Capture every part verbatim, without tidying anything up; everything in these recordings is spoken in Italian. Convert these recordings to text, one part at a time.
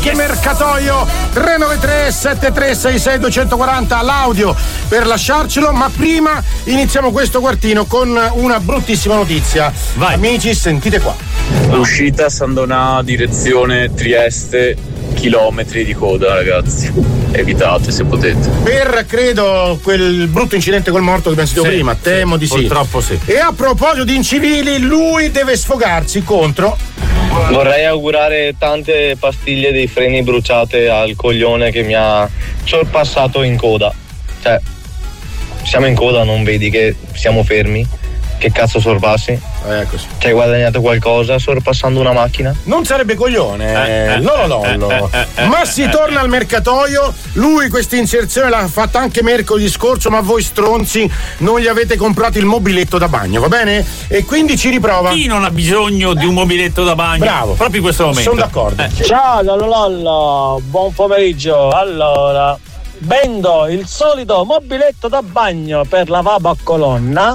Che mercatoio tre nove tre sette tre sei sei due quattro zero l'audio per lasciarcelo, ma prima iniziamo questo quartino con una bruttissima notizia. Vai. Amici, sentite qua. Uscita San Donà, direzione Trieste, chilometri di coda, ragazzi. Evitate se potete. Per credo quel brutto incidente col morto che abbiamo sentito sì, prima, temo sì, di sì. Purtroppo sì. E a proposito di incivili, lui deve sfogarsi contro. Vorrei augurare tante pastiglie dei freni bruciate al coglione che mi ha sorpassato in coda. Cioè, siamo in coda, non vedi che siamo fermi? Che cazzo sorpassi? Eh, così. Ci hai guadagnato qualcosa sorpassando una macchina? Non sarebbe coglione, eh, lollo lollo. eh, eh, Ma si torna al mercatoio. Lui questa inserzione l'ha fatta anche mercoledì scorso, ma voi stronzi non gli avete comprato il mobiletto da bagno, va bene? E quindi ci riprova. Chi non ha bisogno di un mobiletto da bagno? Bravo. Proprio in questo momento. Sono d'accordo. Eh. Ciao lollo lollo, buon pomeriggio. Allora, vendo il solito mobiletto da bagno per lavabo a colonna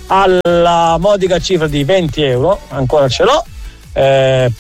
alla modica cifra di venti euro, ancora ce l'ho, eh,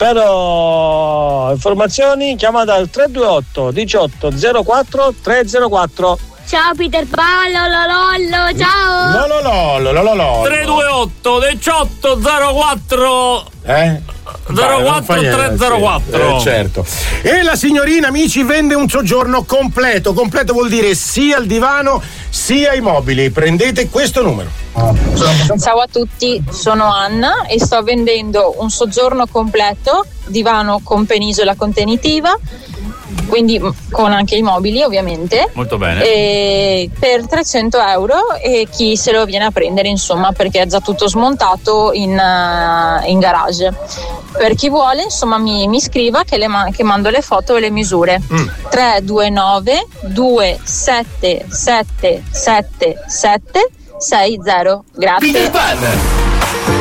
però informazioni chiamate al tre due otto diciotto zero quattro tre zero quattro. Ciao Peter Pan, lollo, ciao. Lollo lollo, lollo lollo. tre due otto diciotto zero quattro Eh? zero quattro tre zero quattro. Eh, certo. E la signorina, amici, vende un soggiorno completo. Completo vuol dire sia il divano sia i mobili. Prendete questo numero. Ciao a tutti, sono Anna e sto vendendo un soggiorno completo, divano con penisola contenitiva, quindi con anche i mobili ovviamente. Molto bene. E per trecento euro, e chi se lo viene a prendere, insomma, perché è già tutto smontato in, uh, in garage. Per chi vuole, insomma, mi, mi scriva che, le ma- che mando le foto e le misure. mm. tre due nove due sette sette sette sette sei zero. Grazie.